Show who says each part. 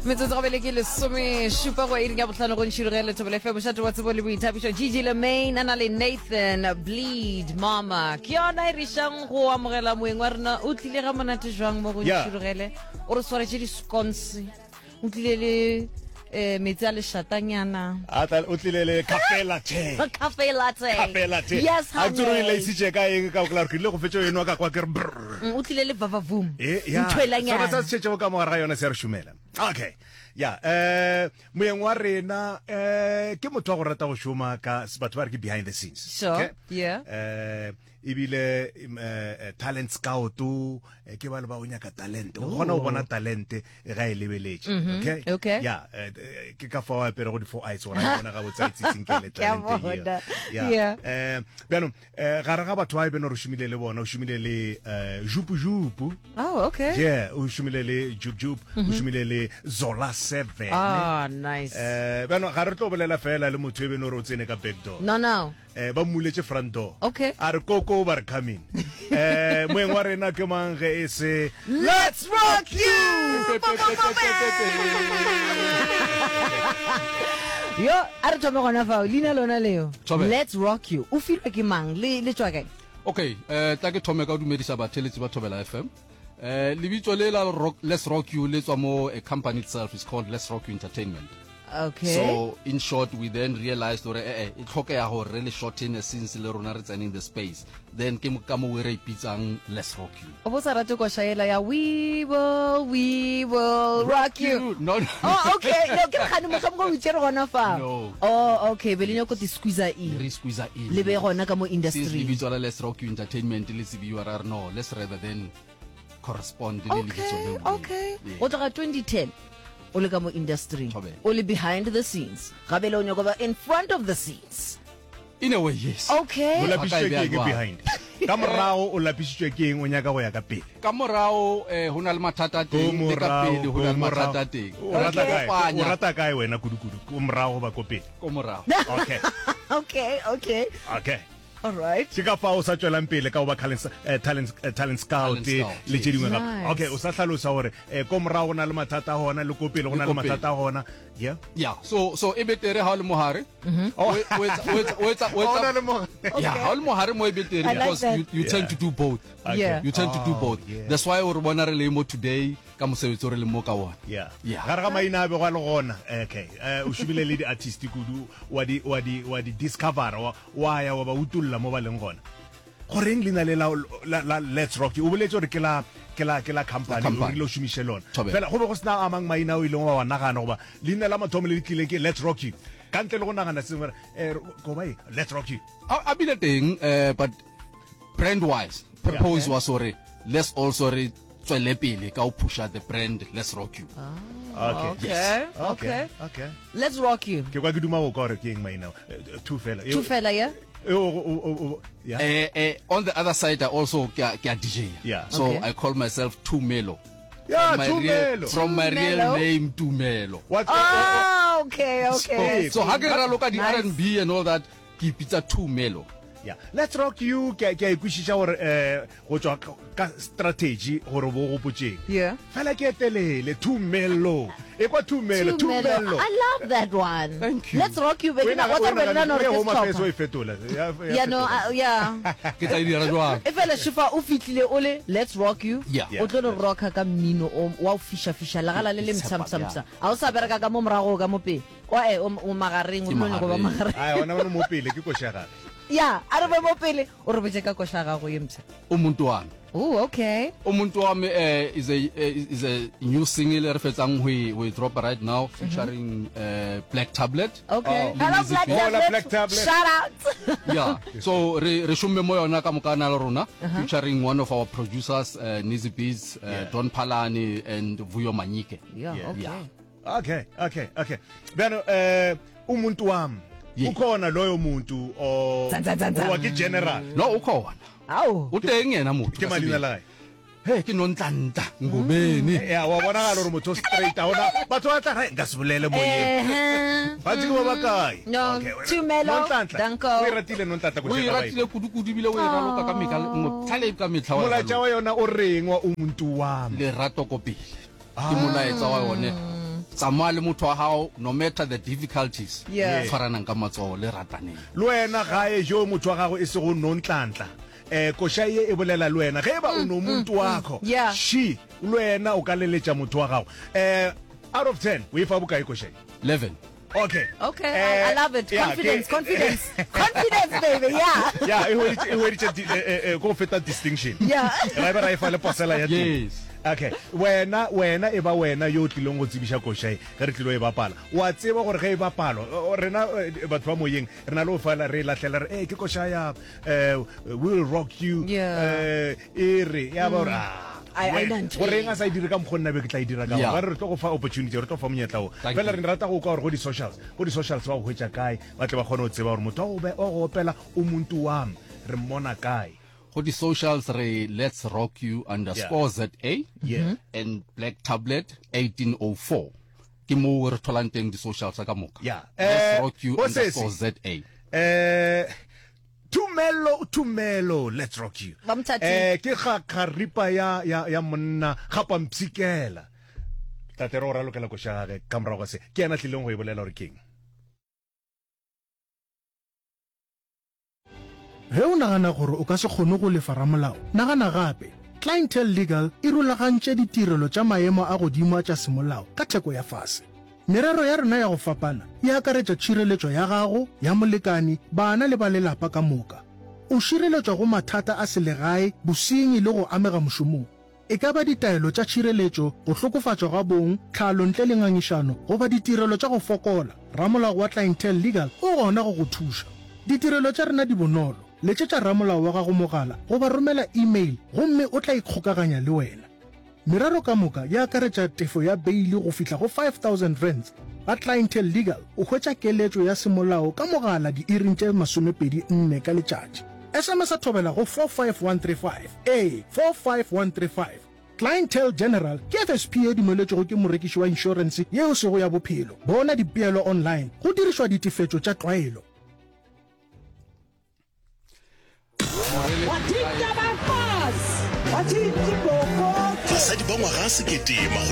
Speaker 1: Metsotso gabele ke lesome šupa go iri ka botlhano go ntšhirogele thobele fe mošate wa tsebo le boithabišo Gigi Lemaine a na le Nathan Bleed Mama ke yona e rišang go amogela moeng wa rena o tlile ga monate jwang mo go ntšhirogele o re swaretše di-sconce o tlile le metsi a lešatanyana
Speaker 2: o tlile le cafe latte
Speaker 1: cafe latte yes
Speaker 2: a tsoro ile isitse ka eng ka kla re go fetša eno ka kwa ke
Speaker 1: o tlile le vavavoom
Speaker 2: ntwelanyana sa tshetse ka mo ga yona se re shumela okay moeng wa rena ke motho wa go rata go šoma ka batho ba re ke behind the scenes
Speaker 1: sure
Speaker 2: ebile talent scout ke ba le ba o nyaka talent o gona o bona talent ga e lebeletse
Speaker 1: okay
Speaker 2: ke ka fa wa pere go di four eyes o ra bona ga botsaitsitsing ke le talent bjano ga re ga batho ba e beno re shumile le bona o shumile le jupu o shumile le jup o shumile le Zola 7
Speaker 1: nice
Speaker 2: bjano ga re tlo bolela fela le motho e beno re o tsene ka back door
Speaker 1: no
Speaker 2: ba mmuletse front door
Speaker 1: okay
Speaker 2: a re koko ba re coming moeng wa rena ke mang ge e se
Speaker 1: let's rock you yo a re thome gona fao leina lona leo let's rock you o filwe ke mang le tswa kae
Speaker 3: okay ta ke thome ka dumedisa batheletsi ba Thobela FM lebitso le la let's rock you le tswa mo a company itself is called Let's Rock You Entertainment.
Speaker 1: Okay.
Speaker 3: So in short, we then realized that it tlhokega gore really shorten since le rona re tsena in the space. Then ke ka mo re ipitsang Let's Rock You.
Speaker 1: O bosa rate go shaela ya we will rock you.
Speaker 3: No.
Speaker 1: Oh okay. No ke khane mo go itse gona fa.
Speaker 3: No.
Speaker 1: Oh okay, belenyo go di squeeze in.
Speaker 3: Re squeeze in.
Speaker 1: Le be gona ka mo industry.
Speaker 3: Since lebitso la Let's Rock You Entertainment le se biwa ra no, let's rather than correspond le lebitso le.
Speaker 1: Okay. O tla 2010. O le ka mo industry o le behind the scenes gabe le o nyaka ba in front of the scenes
Speaker 3: in a way yes
Speaker 1: okay
Speaker 2: o lapisitswe ke behind ka morao o lapisitswe ke eng o nyaka go ya ka pele
Speaker 3: ka morao ho na le mathata teng le ka pele ho na le mathata teng
Speaker 2: o rata kae wena kudukudu ko morao ba ko pele
Speaker 3: ko morao
Speaker 1: okay all right
Speaker 2: ke ka fa o sa tswelang pele ka o ba talent scout le tše dingwe gape okay o sa hlalosa gore ko morao go na le mathata hona le ko pele go na le mathata hona
Speaker 3: so e betere ha o le mohare o le mohare mo e betere because you tend to do both you tend to do both that's why o re bona re le mo today ka mosebetsi re le mo ka wona
Speaker 2: ga re ga maina be go le gona okay o shubile le di artist kudu wa di discover wa ya wa ba utulla mo ba leng gona goreng lena le la Let's Rock You o boletse gore ke la company o rile o shumishe lona fela go be go sna amang maina o ile wa nagana goba lena la mathomo le tlile ke Let's Rock You kantle le go nagana sengwe go ba Let's Rock You
Speaker 3: a bile teng but brand wise purpose was sorry let's also tswele pele ka o pusha the brand Let's Rock You
Speaker 1: okay Let's Rock You
Speaker 2: ke kwa ke duma go gore ke eng maina two fela
Speaker 3: on the other side I also get DJ so I call myself Too Mellow from my real name Too Mellow
Speaker 1: okay
Speaker 3: so ha ke ra loka di R&B and all that ke pitsa Too Mellow
Speaker 2: Let's Rock You ke ikwishisha gore go tswa ka strategy gore bo go potseng fela ke etelele Too Mellow I
Speaker 1: love that one.
Speaker 3: Thank you.
Speaker 1: Let's Rock You baby na what are no
Speaker 3: ke tla dira jwa
Speaker 1: e fela shifa o fitlile o le Let's Rock You o tlo rocka ka mmino wa fisha la gala le mtsamtsamtsa a o sa bereka ka mo morago ka mo pe o magareng o no go ba magareng
Speaker 2: ona mo pele ke koshara
Speaker 1: a re ba mo pele o re botse ka koshara go yemtsa
Speaker 3: umuntu wami
Speaker 1: okay
Speaker 3: umuntu wami is a new single re fetsang we drop right now featuring Black Tablet
Speaker 1: hello Black Tablet shout out
Speaker 3: so re shume mo yona ka mokana la rona featuring one of our producers Nizzy Beats Don Palani and Vuyo Manyike
Speaker 2: okay beno umuntu wami ukhona loyo muntu wa ke general
Speaker 3: no ukhona o teng yena motho
Speaker 2: ke malina la
Speaker 3: ke nontlanta ngobeni
Speaker 2: wa bona ga re motho straight ona batho ba tla ga sibulele moyeng ba tsi go ba kae
Speaker 1: Too Mellow danko
Speaker 2: we ratile nontlanta go
Speaker 3: we ratile kudukudu bile we raloka ka meka motlhale ka metlha
Speaker 2: wa mola wa yona o reng wa umuntu wami
Speaker 3: le rato ko pele ke molaetsa wa yone tsamaya le motho wa hao no matter the difficulties
Speaker 1: Yeah.
Speaker 3: tshwaranang ka matsoho le rataneng
Speaker 2: le wena gae jo motho wa gago e se go nontlantle koshaye e bolela le wena ge ba o no muntu wakho
Speaker 1: Yeah.
Speaker 2: she le wena o ka leletša motho wa gago out of 10 o e fa bokae koshaye
Speaker 3: 11
Speaker 2: okay
Speaker 1: I love it.
Speaker 2: yeah,
Speaker 1: Confidence, confidence, baby. Yeah.
Speaker 2: yeah e hweditše go feta distinction
Speaker 1: Yeah.
Speaker 2: ra be ra e fa le posela ya teng.
Speaker 3: yes
Speaker 2: okay wena e ba wena yo tlileng go tsebiša koshae ge re tlilo e bapala wa tseba gore ge e bapalo rena batho ba moyeng re na le go fala re latlhela re ke koshaya will rock you
Speaker 1: Yeah.
Speaker 2: e re ya ba gore
Speaker 1: I don't
Speaker 2: goreng a sa e dire ka mokgonna be ke tla e dira ka
Speaker 3: Yeah.
Speaker 2: ba re tlo go fa opportunity re tlo fa monyetla o
Speaker 3: Thank
Speaker 2: fela
Speaker 3: you.
Speaker 2: re rata go ka gore go di-socials ba go hwetša kae ba tle ba kgone go tseba gore motho o go opela o muntu wam re mmona kae
Speaker 3: go di socials re let's rock you _ZA
Speaker 2: Yeah.
Speaker 3: and Black Tablet 1804 ke mo re tholang teng di socials ka moka
Speaker 2: Yeah.
Speaker 3: let's rock you
Speaker 2: Bo sesi.
Speaker 3: _ZA
Speaker 2: tumelo let's rock you
Speaker 1: Ba Mthatsi.
Speaker 2: ke kharipa ya monna gapa mpsikela tatero ra lokela go shagage ka morago ga se ke yana tlileng go e bolela gore keng
Speaker 4: ge o nagana gore o ka se kgone go lefa ramolao nagana gape clientele legal e rulagantše ditirelo tša maemo a godimo a tša semolao ka theko ya fase merero ya rena ya go fapana e akaretša tšhireletšo ya gago ya molekani bana le ba lelapa ka moka o šireletšwa go mathata a selegae bosenyi le go amega mošomong e ka ba ditaelo tša tšhireletšo go hlokofatšwa ga bong tlhalo ntle le ngangišano goba ditirelo tša go fokola ramolao wa clientele legal o gona go go thuša ditirelo tša rena di bonolo letšetša ramolao wa gago mogala goba romela email gomme o tla ikgokaganya le wena merero ka moka ya akaretša tefo ya beile go fihla go 5,000 rands ga clientele legal o hwetša keletšo ya semolao ka mogala di-iring tše 24 ka letšatši sms a thobela go 45135 45135 clientele general ke fsp e dumeletšego ke morekiši wa inšorense yeo sego ya bophelo bona dipeelo online go dirišwa ditefetšo tša tlwaelo
Speaker 5: basadi ba ngwaga 1900